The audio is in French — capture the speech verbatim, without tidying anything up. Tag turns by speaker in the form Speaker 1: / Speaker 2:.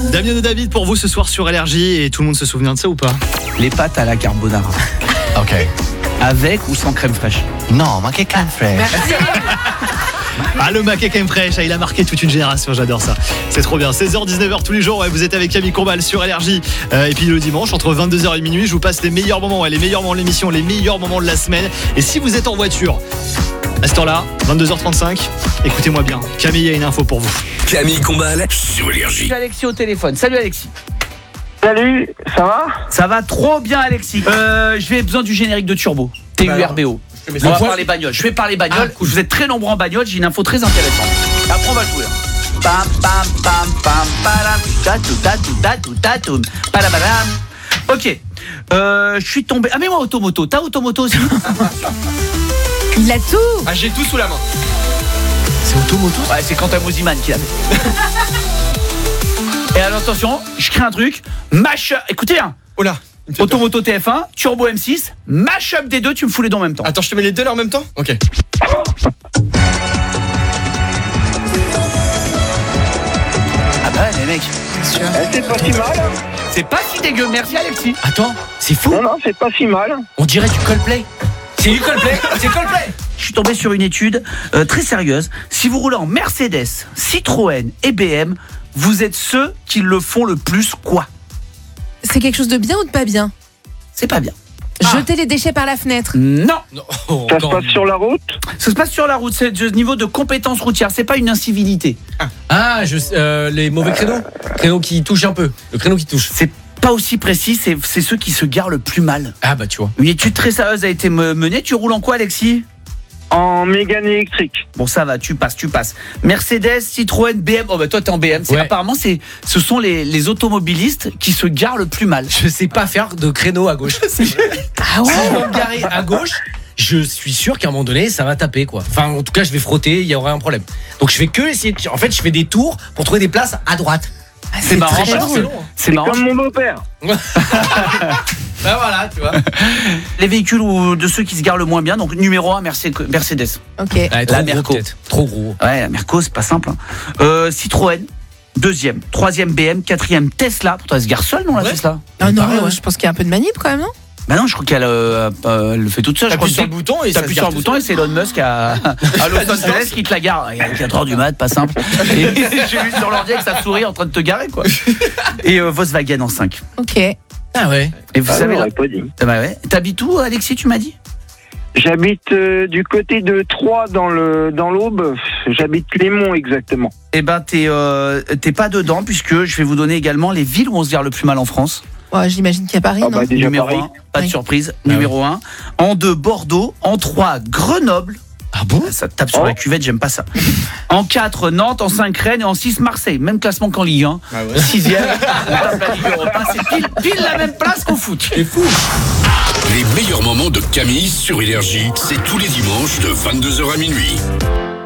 Speaker 1: Damien et David pour vous ce soir sur L R J. Et tout le monde se souvient de ça ou pas?
Speaker 2: Les pâtes à la carbonara.
Speaker 3: Ok.
Speaker 2: Avec ou sans crème fraîche?
Speaker 3: Non, manquez crème fraîche.
Speaker 1: Ah, le maquet crème fraîche, il a marqué toute une génération, j'adore ça. C'est trop bien. seize heures dix-neuf heures tous les jours, ouais, vous êtes avec Camille Combal sur L R J. Euh, et puis le dimanche, entre vingt-deux heures et minuit, je vous passe les meilleurs moments, ouais, les meilleurs moments de l'émission, les meilleurs moments de la semaine. Et si vous êtes en voiture, à ce temps-là, vingt-deux heures trente-cinq, écoutez-moi bien. Camille a une info pour vous.
Speaker 4: Camille Combal sur L R J.
Speaker 2: J'ai Alexis au téléphone. Salut Alexis.
Speaker 5: Salut, ça va?
Speaker 2: Ça va trop bien Alexis. Euh, je vais besoin du générique de Turbo. T U R B O. On va parler bagnole. Je vais parler bagnole. Ah, vous êtes très nombreux en bagnole. J'ai une info très intéressante. Après on va jouer. Pam pam pam pam param tatou tatou tatou tatou palabalam. Ok. Euh, je suis tombé. Ah mais moi automoto. T'as automoto aussi?
Speaker 6: Il a tout.
Speaker 3: Ah, j'ai tout sous la main.
Speaker 1: C'est automoto?
Speaker 2: Ouais, c'est Quentin Mosiman qui l'a fait. Et alors attention, je crée un truc. Mash. Écoutez hein.
Speaker 3: Oh là.
Speaker 2: Automoto T F un, Turbo M six, mash-up des deux, tu me fous les deux en même temps.
Speaker 3: Attends, je te mets les deux là en même temps? Ok.
Speaker 2: Ah bah ouais, les mecs.
Speaker 5: C'est pas si mal.
Speaker 2: C'est pas si dégueu, merci Alexis.
Speaker 1: Attends, c'est fou.
Speaker 5: Non, non, c'est pas si mal.
Speaker 1: On dirait du Coldplay.
Speaker 2: C'est du Coldplay, c'est Coldplay. Je suis tombé sur une étude euh, très sérieuse. Si vous roulez en Mercedes, Citroën et B M, vous êtes ceux qui le font le plus quoi?
Speaker 6: C'est quelque chose de bien ou de pas bien?
Speaker 2: C'est pas bien.
Speaker 6: Jeter les déchets par la fenêtre.
Speaker 2: Non.
Speaker 3: Non. Oh,
Speaker 5: Ça se
Speaker 3: non.
Speaker 5: passe sur la route.
Speaker 2: Ça se passe sur la route, c'est du niveau de compétence routière, c'est pas une incivilité.
Speaker 7: Ah, je, euh, les mauvais créneaux. Créneaux qui touchent un peu. Le créneau qui touche.
Speaker 2: C'est pas aussi précis, c'est, c'est ceux qui se garent le plus mal.
Speaker 7: Ah bah tu vois.
Speaker 2: Une étude très sérieuse a été me- menée. Tu roules en quoi Alexis?
Speaker 5: En mégane électrique.
Speaker 2: Bon ça va, tu passes, tu passes. Mercedes, Citroën, B M. Oh bah toi t'es en B M. C'est,
Speaker 7: Ouais.
Speaker 2: Apparemment c'est, ce sont les, les automobilistes qui se garent le plus mal.
Speaker 7: Je sais pas faire de créneau à gauche.
Speaker 6: Ah
Speaker 7: Si je dois me garer à gauche, je suis sûr qu'à un moment donné, ça va taper quoi. Enfin, en tout cas, je vais frotter, il y aura un problème. Donc je vais que essayer de... En fait, je fais des tours pour trouver des places à droite.
Speaker 6: Ah,
Speaker 2: C'est marrant
Speaker 6: très
Speaker 2: parce
Speaker 6: drôle.
Speaker 2: que c'est marrant.
Speaker 5: Comme mon beau-père.
Speaker 7: Bah voilà, tu vois.
Speaker 2: Les véhicules ou de ceux qui se garent le moins bien. Donc numéro un Mercedes.
Speaker 6: Ok.
Speaker 7: Ouais, trop
Speaker 2: La
Speaker 7: gros,
Speaker 2: Merco.
Speaker 7: peut-être. Trop gros.
Speaker 2: Ouais, la Merco c'est pas simple. hein. Euh, Citroën. Deuxième, troisième B M, quatrième Tesla. Pourtant elle se gare seule non la
Speaker 7: Ouais.
Speaker 2: Tesla?
Speaker 6: Ah non,
Speaker 7: pareil, ouais.
Speaker 6: je pense qu'il y a un peu de manip quand même, non?
Speaker 2: Bah non, je crois qu'elle euh, euh, elle le fait toute seule. Je crois
Speaker 7: T'appuies
Speaker 2: que
Speaker 7: sur le bouton et ça
Speaker 2: T'appuies
Speaker 7: se
Speaker 2: sur
Speaker 7: gare
Speaker 2: le
Speaker 7: tout
Speaker 2: bouton et c'est Elon Musk à, à Los Angeles qui te la gare. Il y a quatre heures du mat, pas simple. Et j'ai vu sur l'ordi avec sa souris en train de te garer quoi. Et euh, Volkswagen en cinq.
Speaker 6: Ok.
Speaker 7: Ah ouais.
Speaker 2: Et vous
Speaker 5: Ah,
Speaker 2: savez là,
Speaker 5: j'aurais pas dit.
Speaker 2: ah bah ouais. T'habites où Alexis, tu m'as dit?
Speaker 5: J'habite euh, du côté de Troyes dans le dans l'Aube. J'habite Clémont exactement.
Speaker 2: Eh ben t'es euh, t'es pas dedans puisque je vais vous donner également les villes où on se gare le plus mal en France.
Speaker 6: Ouais, j'imagine qu'il y a Paris,
Speaker 5: Ah
Speaker 6: non?
Speaker 5: bah déjà
Speaker 2: Numéro
Speaker 5: Paris.
Speaker 2: un, pas de
Speaker 6: Oui.
Speaker 2: surprise.
Speaker 7: Ah
Speaker 2: Numéro un. En deux, Bordeaux. En trois, Grenoble.
Speaker 7: Ah bon?
Speaker 2: Ça tape sur
Speaker 5: Oh.
Speaker 2: la cuvette, j'aime pas ça. En quatre, Nantes. En cinq, Rennes. Et en six, Marseille. Même classement qu'en Ligue un.
Speaker 7: Ah ouais.
Speaker 2: Sixième, on tape la Ligue Europa. C'est pile, pile la même place qu'au foot.
Speaker 7: C'est fou.
Speaker 4: Les meilleurs moments de Camille sur L R J, c'est tous les dimanches de vingt-deux heures à minuit.